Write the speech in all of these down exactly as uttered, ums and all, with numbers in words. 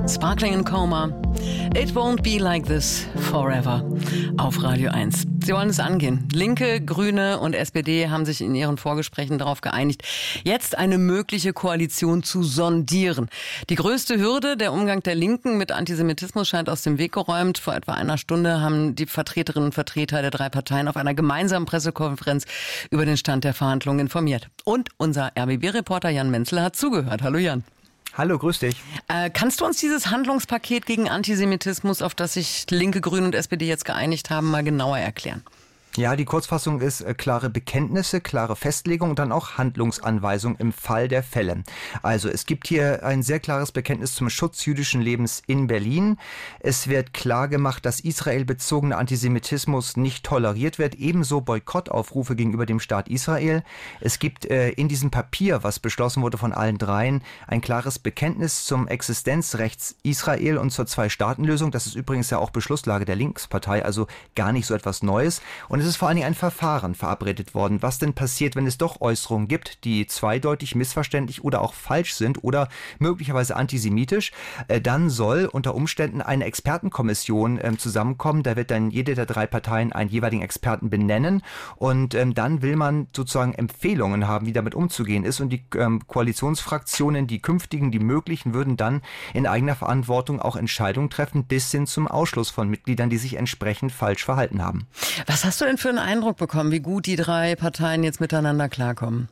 Sparkling in Coma. It won't be like this forever. Auf Radio eins. Sie wollen es angehen. Linke, Grüne und S P D haben sich in ihren Vorgesprächen darauf geeinigt, jetzt eine mögliche Koalition zu sondieren. Die größte Hürde, der Umgang der Linken mit Antisemitismus, scheint aus dem Weg geräumt. Vor etwa einer Stunde haben die Vertreterinnen und Vertreter der drei Parteien auf einer gemeinsamen Pressekonferenz über den Stand der Verhandlungen informiert. Und unser R B B-Reporter Jan Menzel hat zugehört. Hallo Jan. Hallo, grüß dich. Äh, kannst du uns dieses Handlungspaket gegen Antisemitismus, auf das sich Linke, Grüne und S P D jetzt geeinigt haben, mal genauer erklären? Ja, die Kurzfassung ist äh, klare Bekenntnisse, klare Festlegung und dann auch Handlungsanweisung im Fall der Fälle. Also es gibt hier ein sehr klares Bekenntnis zum Schutz jüdischen Lebens in Berlin. Es wird klar gemacht, dass israelbezogener Antisemitismus nicht toleriert wird, ebenso Boykottaufrufe gegenüber dem Staat Israel. Es gibt äh, in diesem Papier, was beschlossen wurde von allen dreien, ein klares Bekenntnis zum Existenzrechts Israel und zur Zwei-Staaten-Lösung. Das ist übrigens ja auch Beschlusslage der Linkspartei, also gar nicht so etwas Neues. Und es ist vor allen Dingen ein Verfahren verabredet worden. Was denn passiert, wenn es doch Äußerungen gibt, die zweideutig, missverständlich oder auch falsch sind oder möglicherweise antisemitisch? Äh, dann soll unter Umständen eine Expertenkommission äh, zusammenkommen. Da wird dann jede der drei Parteien einen jeweiligen Experten benennen. Und ähm, dann will man sozusagen Empfehlungen haben, wie damit umzugehen ist. Und die ähm, Koalitionsfraktionen, die künftigen, die möglichen, würden dann in eigener Verantwortung auch Entscheidungen treffen, bis hin zum Ausschluss von Mitgliedern, die sich entsprechend falsch verhalten haben. Was hast du denn für einen Eindruck bekommen, wie gut die drei Parteien jetzt miteinander klarkommen?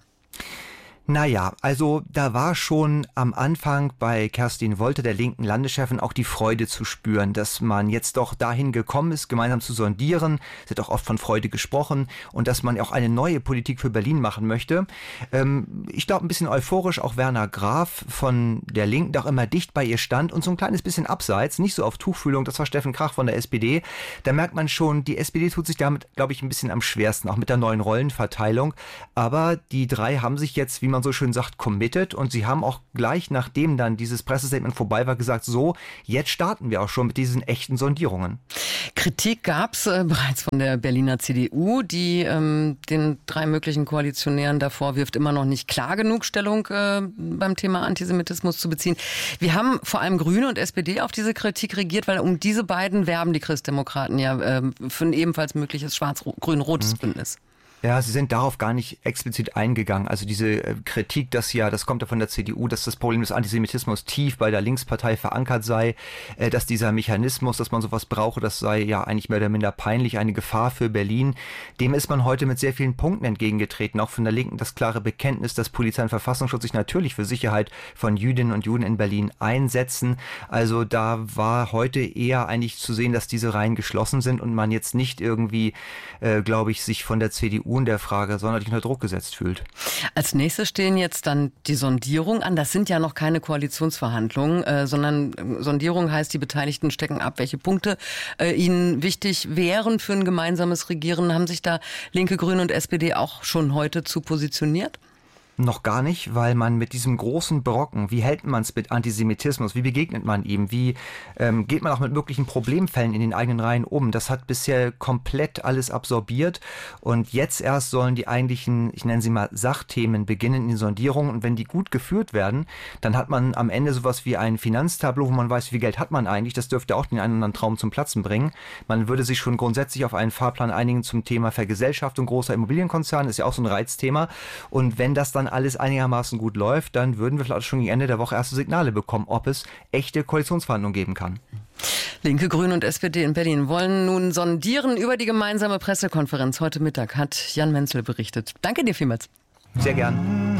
Naja, also da war schon am Anfang bei Kerstin Wolter, der linken Landeschefin, auch die Freude zu spüren, dass man jetzt doch dahin gekommen ist, gemeinsam zu sondieren. Es wird auch oft von Freude gesprochen und dass man auch eine neue Politik für Berlin machen möchte. Ähm, ich glaube, ein bisschen euphorisch auch Werner Graf von der Linken, der auch immer dicht bei ihr stand und so ein kleines bisschen abseits, nicht so auf Tuchfühlung, das war Steffen Krach von der S P D. Da merkt man schon, die S P D tut sich damit, glaube ich, ein bisschen am schwersten, auch mit der neuen Rollenverteilung. Aber die drei haben sich jetzt, wie man so schön sagt, committed und sie haben auch gleich, nachdem dann dieses Pressestatement vorbei war, gesagt, so, jetzt starten wir auch schon mit diesen echten Sondierungen. Kritik gab es äh, bereits von der Berliner C D U, die ähm, den drei möglichen Koalitionären da vorwirft, immer noch nicht klar genug Stellung äh, beim Thema Antisemitismus zu beziehen. Wir haben vor allem Grüne und S P D auf diese Kritik reagiert, weil um diese beiden werben die Christdemokraten ja äh, für ein ebenfalls mögliches schwarz-grün-rotes Bündnis. Ja, sie sind darauf gar nicht explizit eingegangen. Also diese äh, Kritik, dass ja, das kommt ja von der C D U, dass das Problem des Antisemitismus tief bei der Linkspartei verankert sei, äh, dass dieser Mechanismus, dass man sowas brauche, das sei ja eigentlich mehr oder minder peinlich, eine Gefahr für Berlin. Dem ist man heute mit sehr vielen Punkten entgegengetreten, auch von der Linken das klare Bekenntnis, dass Polizei und Verfassungsschutz sich natürlich für Sicherheit von Jüdinnen und Juden in Berlin einsetzen. Also da war heute eher eigentlich zu sehen, dass diese Reihen geschlossen sind und man jetzt nicht irgendwie, äh, glaube ich, sich von der C D U in der Frage sonderlich unter Druck gesetzt fühlt. Als nächstes stehen jetzt dann die Sondierungen an. Das sind ja noch keine Koalitionsverhandlungen, äh, sondern Sondierung heißt, die Beteiligten stecken ab, welche Punkte äh, ihnen wichtig wären für ein gemeinsames Regieren. Haben sich da Linke, Grüne und S P D auch schon heute zu positioniert? Noch gar nicht, weil man mit diesem großen Brocken, wie hält man es mit Antisemitismus, wie begegnet man ihm, wie ähm, geht man auch mit möglichen Problemfällen in den eigenen Reihen um, das hat bisher komplett alles absorbiert und jetzt erst sollen die eigentlichen, ich nenne sie mal Sachthemen beginnen in den Sondierungen und wenn die gut geführt werden, dann hat man am Ende sowas wie ein Finanztableau, wo man weiß, wie viel Geld hat man eigentlich, das dürfte auch den einen oder anderen Traum zum Platzen bringen. Man würde sich schon grundsätzlich auf einen Fahrplan einigen zum Thema Vergesellschaftung großer Immobilienkonzerne, ist ja auch so ein Reizthema und wenn das dann alles einigermaßen gut läuft, dann würden wir vielleicht schon gegen Ende der Woche erste Signale bekommen, ob es echte Koalitionsverhandlungen geben kann. Linke, Grüne und S P D in Berlin wollen nun sondieren über die gemeinsame Pressekonferenz. Heute Mittag hat Jan Menzel berichtet. Danke dir vielmals. Sehr gern.